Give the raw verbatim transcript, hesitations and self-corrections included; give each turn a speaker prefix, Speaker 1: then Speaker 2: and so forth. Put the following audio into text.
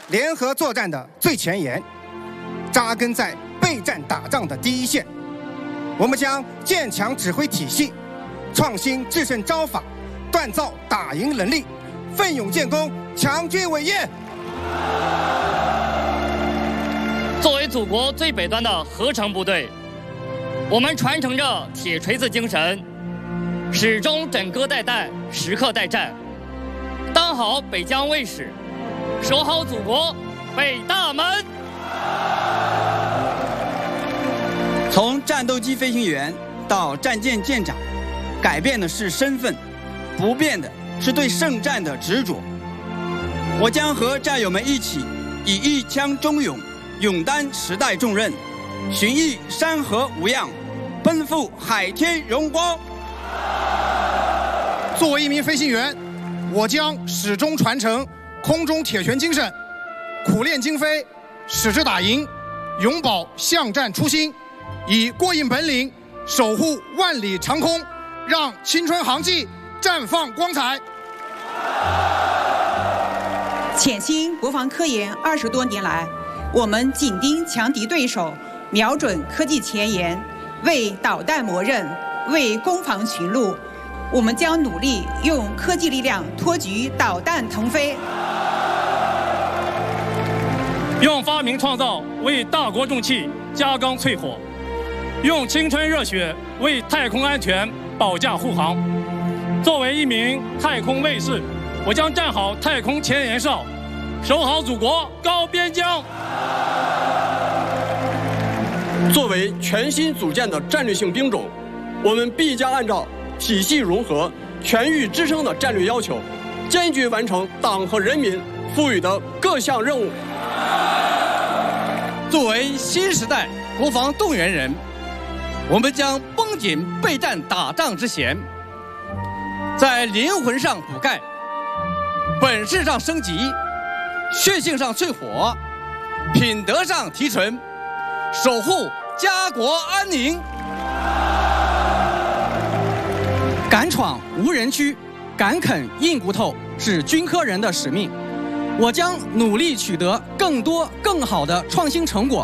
Speaker 1: 联合作战的最前沿，扎根在备战打仗的第一线。我们将建强指挥体系，创新制胜招法，锻造打赢能力，奋勇建功，强军伟业。
Speaker 2: 作为祖国最北端的合成部队，我们传承着铁锤子精神，始终枕戈待旦，时刻待战，当好北疆卫士，守好祖国北大门。
Speaker 3: 从战斗机飞行员到战舰舰长，改变的是身份，不变的是对圣战的执着。我将和战友们一起，以一腔忠勇，勇担时代重任，巡弋山河无恙，奔赴海天荣光。
Speaker 4: 作为一名飞行员，我将始终传承空中铁拳精神，苦练精飞，使之打赢，永葆向战初心，以过硬本领守护万里长空，让青春航迹绽放光彩。
Speaker 5: 潜心国防科研二十多年来，我们紧盯强敌对手，瞄准科技前沿，为导弹磨刃，为攻防寻路。我们将努力用科技力量托举导弹腾飞，
Speaker 6: 用发明创造为大国重器加钢淬火，用青春热血为太空安全保驾护航。作为一名太空卫士，我将站好太空前沿哨，守好祖国高边疆。
Speaker 7: 作为全新组建的战略性兵种，我们必将按照体系融合、全域支撑的战略要求，坚决完成党和人民赋予的各项任务。
Speaker 8: 作为新时代国防动员人，我们将绷紧备战打仗之弦，在灵魂上补钙，本事上升级，血性上淬火，品德上提纯，守护家国安宁。敢闯无人区，敢啃硬骨头是军科人的使命。我将努力取得更多更好的创新成果，